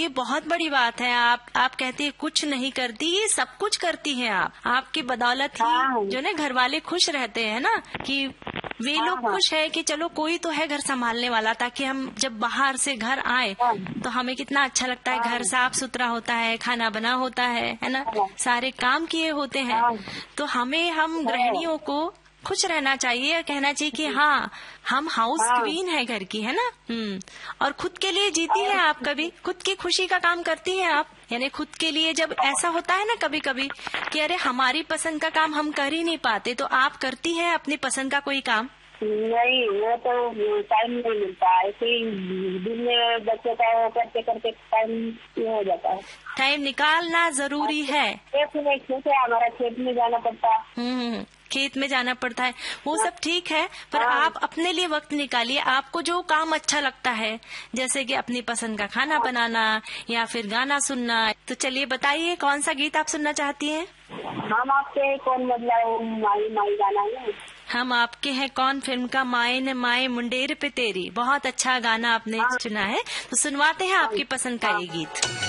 ये बहुत बड़ी बात है। आप कहती है कुछ नहीं करती, ये सब कुछ करती हैं आप। आपकी बदौलत ही जो ना घर वाले खुश रहते हैं ना, कि वे लोग खुश है कि चलो कोई तो है घर संभालने वाला, ताकि हम जब बाहर से घर आए तो हमें कितना अच्छा लगता है। घर साफ सुथरा होता है, खाना बना होता है ना, सारे काम किए होते हैं। तो हम गृहिणियों को खुश रहना चाहिए और कहना चाहिए कि हाँ, हम हाउस क्वीन है घर की, है ना। और खुद के लिए जीती है आप, कभी खुद की खुशी का काम करती है आप। यानी खुद के लिए जब ऐसा होता है ना कभी कभी कि अरे हमारी पसंद का काम हम कर ही नहीं पाते, तो आप करती हैं अपनी पसंद का कोई काम? नहीं, वो तो टाइम नहीं मिलता, ऐसे ही दिन में बच्चों का करते करते टाइम हो जाता है। टाइम निकालना जरूरी है। खेत है हमारा, खेत में जाना पड़ता है। खेत में जाना पड़ता है, वो सब ठीक है, पर आप अपने लिए वक्त निकालिए। आपको जो काम अच्छा लगता है, जैसे कि अपनी पसंद का खाना बनाना या फिर गाना सुनना, तो चलिए बताइए कौन सा गीत आप सुनना चाहती हैं? हम आपके कौन मतलब माई माई गाना है। हम आपके हैं कौन फिल्म का माए न माए मुंडेर पे तेरी, बहुत अच्छा गाना आपने चुना है, तो सुनवाते हैं आपकी पसंद का ये गीत।